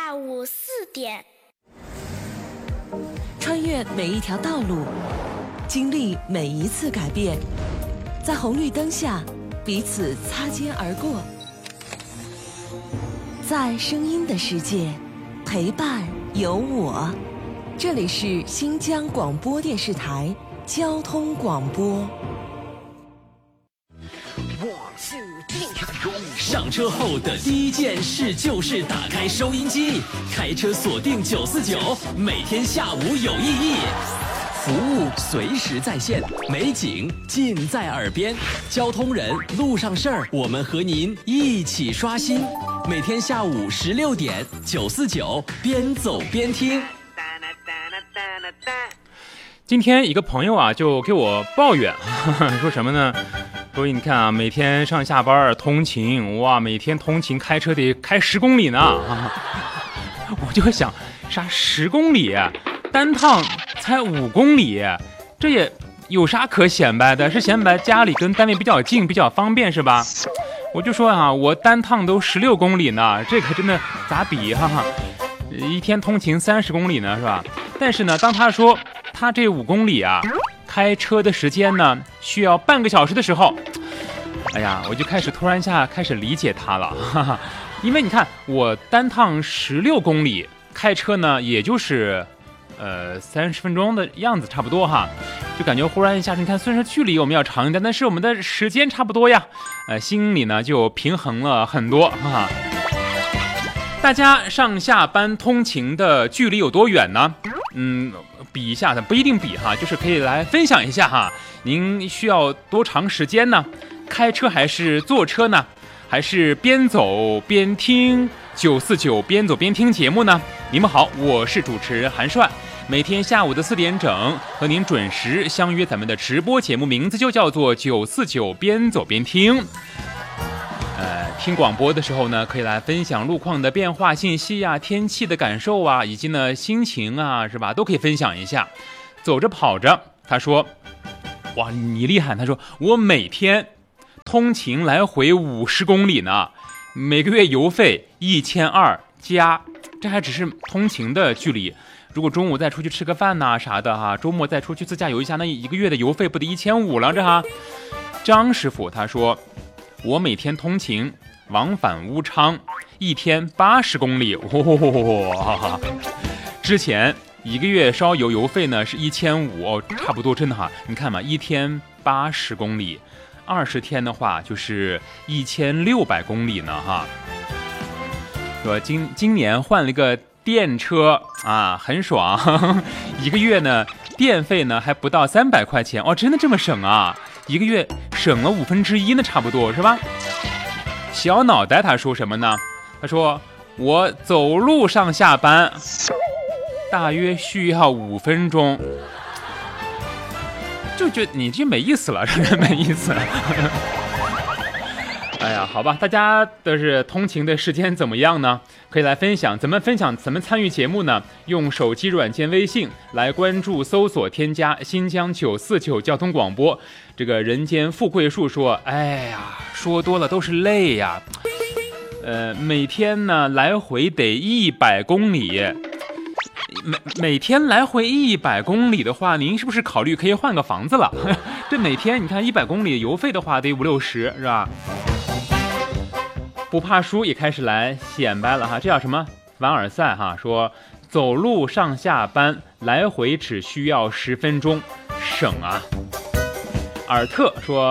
下午4点。 穿越每一条道路，经历每一次改变，在红绿灯下彼此擦肩而过，在声音的世界陪伴有我。这里是新疆广播电视台交通广播。 上车后的第一件事就是打开收音机，开车锁定949，每天下午有意义。服务随时在线，美景尽在耳边，交通人路上事儿，我们和您一起刷新。每天下午16点，949边走边听。 今天一个朋友啊，就给我抱怨，说什么呢？所以你看啊，每天上下班通勤，哇，每天通勤开车得开10公里呢。我就想，啥10公里，单趟才5公里，这也有啥可显摆的？是显摆家里跟单位比较近，比较方便是吧？我就说啊，我单趟都16公里呢，这可真的咋比哈？一天通勤30公里呢，是吧？但是呢，当他说他这5公里啊，开车的时间呢需要半个小时的时候，哎呀，我就突然一下开始理解他了，哈哈。因为你看我单趟16公里，开车呢也就是30分钟的样子差不多哈，就感觉忽然一下，你看虽然说距离我们要长一点，但是我们的时间差不多呀，心里呢就平衡了很多哈。大家上下班通勤的距离有多远呢？比一下，不一定比哈，就是可以来分享一下哈。您需要多长时间呢？开车还是坐车呢？还是边走边听949边走边听节目呢？你们好，我是主持人韩帅，每天下午的4点整和您准时相约咱们的直播节目，名字就叫做949边走边听。听广播的时候呢，可以来分享路况的变化信息啊，天气的感受啊，以及呢心情啊，是吧？都可以分享一下。走着跑着，他说：“哇，你厉害！”他说：“我每天通勤来回50公里呢，每个月邮费1200加，这还只是通勤的距离。如果中午再出去吃个饭呐啥的哈，周末再出去自驾游一下，那一个月的邮费不得1500了这哈。”张师傅他说：“我每天通勤往返乌昌，一天80公里，哇！之前一个月烧油邮费呢是1500哦，差不多，真的哈。你看嘛，一天80公里，20天的话就是1600公里呢哈。说今年换了一个电车啊，很爽，一个月呢电费呢还不到300块钱哦，真的这么省啊？一个月省了1/5呢，差不多是吧？小脑袋他说什么呢？他说我走路上下班，大约需要5分钟，就觉得你这没意思了，这没意思了。哎呀，好吧，大家的是通勤的时间怎么样呢？可以来分享，怎么参与节目呢？用手机软件微信来关注搜索添加新疆949交通广播。这个人间富贵树说，哎呀，说多了都是泪呀。每天呢来回得100公里，每天来回100公里的话，您是不是考虑可以换个房子了？这每天你看100公里邮费的话得50-60是吧？不怕输也开始来显摆了哈，这叫什么？凡尔赛哈，说走路上下班来回只需要10分钟，省啊。尔特说